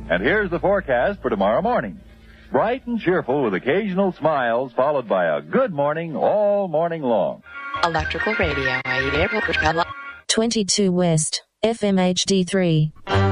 And here's the forecast for tomorrow morning. Bright and cheerful with occasional smiles followed by a good morning all morning long. Electrical Radio, 22 West, FMHD3.